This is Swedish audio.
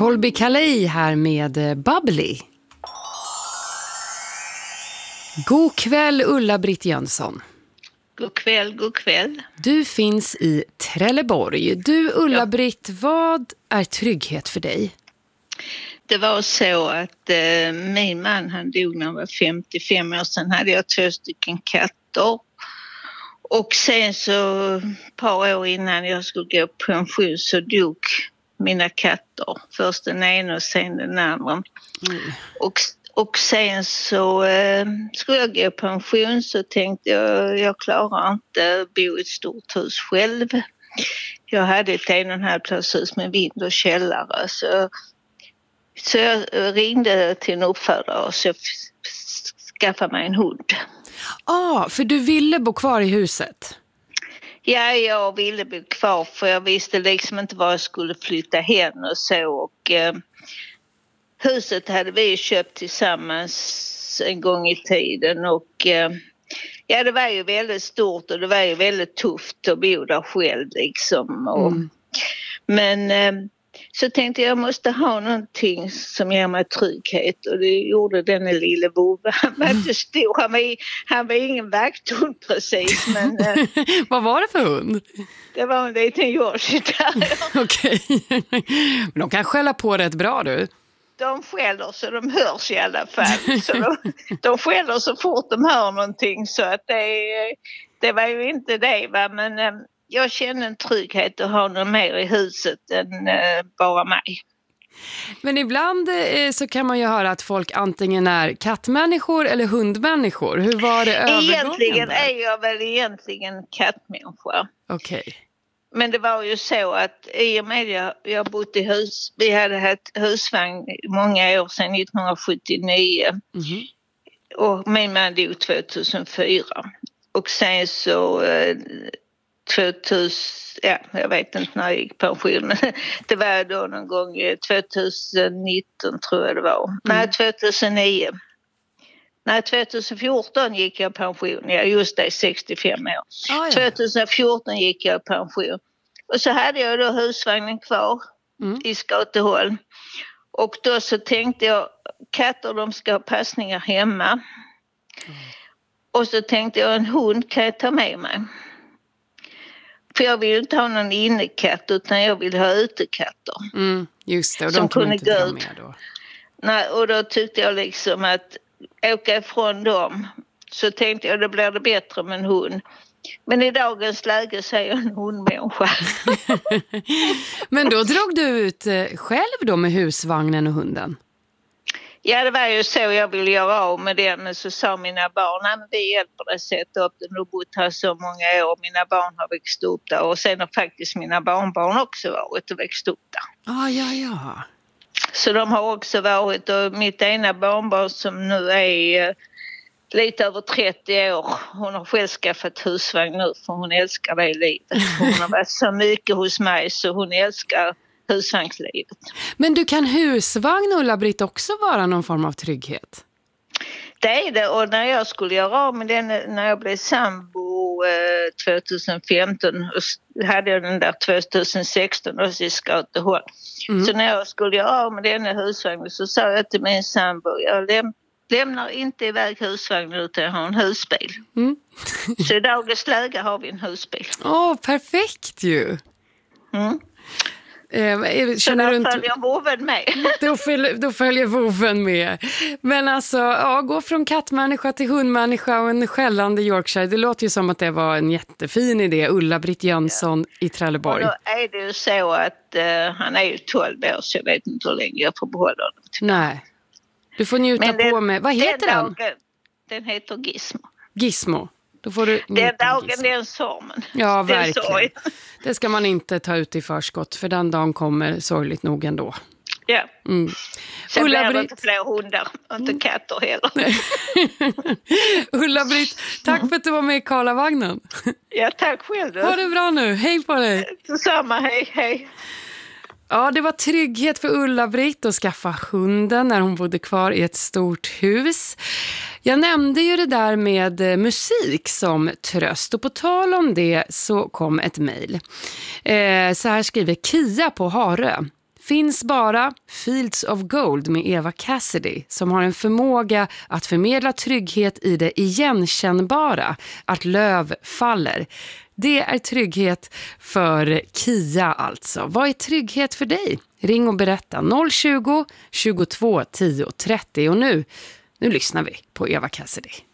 Colby Calais här med Bubbly. God kväll Ulla-Britt Jönsson. God kväll, god kväll. Du finns i Trelleborg. Du Ulla-Britt, vad är trygghet för dig? Det var så att min man han dog när han var 55 år sedan. Hade jag 2 katter. Och sen så ett par år innan jag skulle gå på pension så dog mina katter. Först den ena och sen den andra. Och sen så skulle jag gå på pension så tänkte jag klarar inte att bo i ett stort hus själv. Jag hade ett 1,5 hus med vind och källare så jag ringde till en uppfödare och så skaffade mig en hund. För du ville bo kvar i huset? Ja, jag ville bo kvar för jag visste liksom inte var jag skulle flytta hem och så. Och huset hade vi köpt tillsammans en gång i tiden och ja, det var ju väldigt stort och det var ju väldigt tufft att bo där själv liksom. Men så tänkte jag måste ha någonting som ger mig trygghet och det gjorde den lille Bove. Han var inte stor, han var ingen vakthund precis. Men, vad var det för hund? Det var en liten Yorkshire. Okej, men de kan skälla på rätt bra du. De skäller så de hörs i alla fall. Så de skäller så fort de hör någonting så att det var ju inte det va. Men jag känner en trygghet att ha någon mer i huset än bara mig. Men ibland så kan man ju höra att folk antingen är kattmänniskor eller hundmänniskor. Hur var det övergången? Egentligen är jag väl kattmänniska. Okej. Men det var ju så att i och med jag bott i hus, vi hade haft husvagn många år sedan 1979 och min man dog 2004 och sen så 2000, ja jag vet inte när jag gick pension, det var då någon gång 2019 tror jag det var, nej 2009. Nej, 2014 gick jag pension. Ja, just det, 65 år. 2014 gick jag pension. Och så hade jag då husvagnen kvar i Skateholm. Och då så tänkte jag, katter de ska ha passningar hemma. Och så tänkte jag, en hund kan jag ta med mig. För jag vill inte ha någon innekatt utan jag vill ha utekatter. Just det, och de de kunde inte dra med då. Nej, och då tyckte jag liksom att åka ifrån dem så tänkte jag det blir det bättre med en hund. Men i dagens läge så är jag en hundmänniska. Men då drog du ut själv då med husvagnen och hunden? Ja, det var ju så jag ville göra av med den. Men så sa mina barn, men vi hjälper dig sätta upp den. Du har bott här så många år. Mina barn har växt upp där. Och sen har faktiskt mina barnbarn också varit och växt upp där. Ja. Så de har också varit, och mitt ena barnbarn som nu är lite över 30 år, hon har själv skaffat husvagn nu för hon älskar det livet. Hon har varit så mycket hos mig så hon älskar husvagnslivet. Men du, kan husvagn, Ulla-Britt, också vara någon form av trygghet? Det är det, och när jag skulle göra av med den, när jag blev sambo 2015 hade jag den där 2016 och i Skateholm. Så när jag skulle göra av med den husvagnen så sa jag till min sambo, jag lämnar inte iväg husvagnen utan jag har en husbil. Så i dagens läge har vi en husbil. Perfekt ju! Så där följer voven med. Då följer voven med. Men alltså, gå från kattmänniska till hundmänniska och en skällande Yorkshire. Det låter ju som att det var en jättefin idé. Ulla-Britt Jönsson i Trelleborg. Och då är det ju så att han är ju 12 år så jag vet inte hur länge jag får behålla honom. Nej, du får njuta på med. Vad heter den? Den heter Gizmo. Gizmo. Då får du den dagen, den sorgen. Ja, verkligen. Det ska man inte ta ut i förskott, för den dagen kommer sorgligt nog ändå. Ja. Sen blir det inte fler hundar, inte katter heller. Ulla-Britt, tack för att du var med i Karlavagnen. Ja, tack själv. Ha det bra nu, hej på dig. Detsamma, hej. Ja, det var trygghet för Ulla-Britt att skaffa hunden när hon bodde kvar i ett stort hus. Jag nämnde ju det där med musik som tröst, och på tal om det så kom ett mejl. Så här skriver Kia på Harö. finns bara Fields of Gold med Eva Cassidy, som har en förmåga att förmedla trygghet i det igenkännbara, att löv faller. Det är trygghet för Kia alltså. Vad är trygghet för dig? Ring och berätta 020 22 10 30. Och nu lyssnar vi på Eva Cassidy.